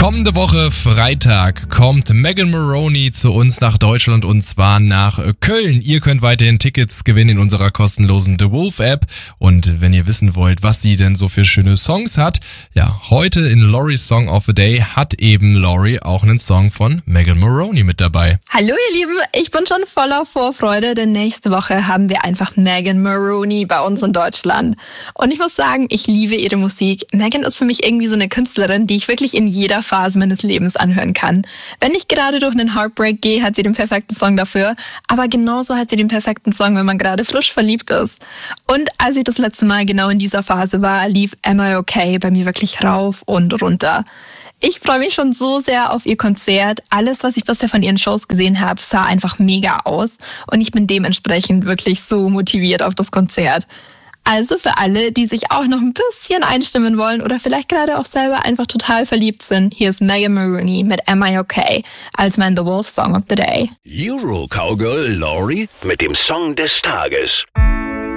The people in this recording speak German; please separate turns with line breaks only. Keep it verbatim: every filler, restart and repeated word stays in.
Kommende Woche Freitag kommt Megan Moroney zu uns nach Deutschland und zwar nach Köln. Ihr könnt weiterhin Tickets gewinnen in unserer kostenlosen The Wolf App. Und wenn ihr wissen wollt, was sie denn so für schöne Songs hat, ja, heute in Lori's Song of the Day hat eben Lori auch einen Song von Megan Moroney mit dabei.
Hallo ihr Lieben, ich bin schon voller Vorfreude, denn nächste Woche haben wir einfach Megan Moroney bei uns in Deutschland. Und ich muss sagen, ich liebe ihre Musik. Megan ist für mich irgendwie so eine Künstlerin, die ich wirklich in jeder Phase meines Lebens anhören kann. Wenn ich gerade durch einen Heartbreak gehe, hat sie den perfekten Song dafür. Aber genauso hat sie den perfekten Song, wenn man gerade frisch verliebt ist. Und als ich das letzte Mal genau in dieser Phase war, lief Am I Okay bei mir wirklich rauf und runter. Ich freue mich schon so sehr auf ihr Konzert. Alles, was ich bisher von ihren Shows gesehen habe, sah einfach mega aus. Und ich bin dementsprechend wirklich so motiviert auf das Konzert. Also für alle, die sich auch noch ein bisschen einstimmen wollen oder vielleicht gerade auch selber einfach total verliebt sind, hier ist Megan Moroney mit Am I Okay als mein The Wolf Song of the Day.
Euro Cowgirl Lori mit dem Song des Tages.